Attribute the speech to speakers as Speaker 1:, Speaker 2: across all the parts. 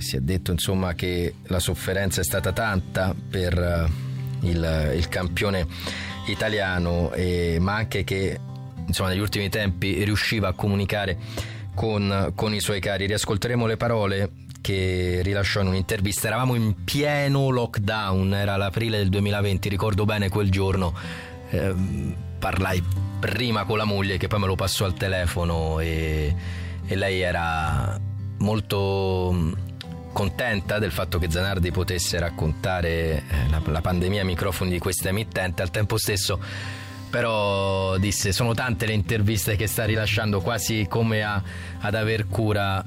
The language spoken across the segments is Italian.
Speaker 1: Si è detto insomma che la sofferenza è stata tanta per il campione italiano, ma anche che insomma negli ultimi tempi riusciva a comunicare con i suoi cari. Riascolteremo le parole che rilasciò in un'intervista. Eravamo in pieno lockdown, era l'aprile del 2020, ricordo bene quel giorno. Parlai prima con la moglie, che poi me lo passò al telefono, e lei era molto contenta del fatto che Zanardi potesse raccontare la pandemia ai microfoni di questa emittente. Al tempo stesso però disse: sono tante le interviste che sta rilasciando, quasi come ad aver cura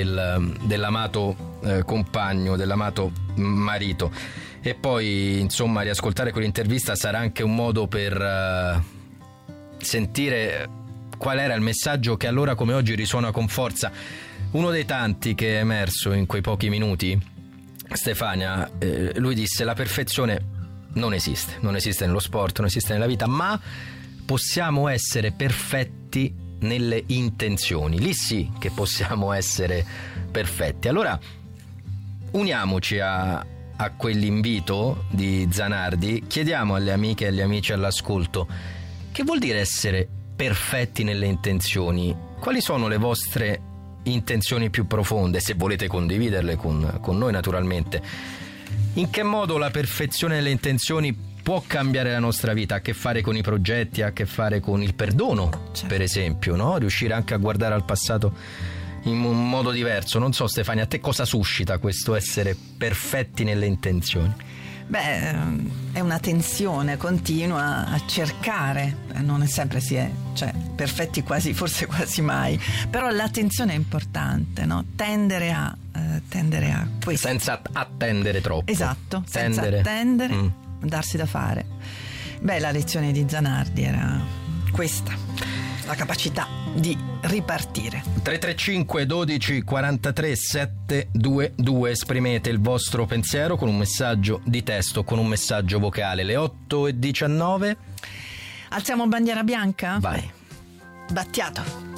Speaker 1: dell'amato compagno, dell'amato marito. E poi insomma riascoltare quell'intervista sarà anche un modo per sentire qual era il messaggio che allora come oggi risuona con forza. Uno dei tanti che è emerso in quei pochi minuti, Stefania, lui disse: la perfezione non esiste nello sport, non esiste nella vita, ma possiamo essere perfetti nelle intenzioni. Lì sì che possiamo essere perfetti. Allora uniamoci a quell'invito di Zanardi, chiediamo alle amiche e agli amici all'ascolto: che vuol dire essere perfetti nelle intenzioni? Quali sono le vostre intenzioni più profonde, se volete condividerle con noi naturalmente? In che modo la perfezione nelle intenzioni può cambiare la nostra vita? Ha a che fare con i progetti, ha a che fare con il perdono, certo, per esempio, no? Riuscire anche a guardare al passato in un modo diverso. Non so, Stefania, a te cosa suscita questo essere perfetti nelle intenzioni?
Speaker 2: Beh, è una tensione continua a cercare, non è sempre si è, cioè perfetti forse quasi mai, però l'attenzione è importante, no? Tendere a questo.
Speaker 1: Senza attendere troppo.
Speaker 2: Esatto, senza attendere, darsi da fare. Beh, la lezione di Zanardi era questa, la capacità di ripartire. 335 12 43 722, esprimete il vostro pensiero con un messaggio di testo, con un messaggio vocale. Le 8:19. Alziamo bandiera bianca?
Speaker 1: Vai.
Speaker 2: Battiato.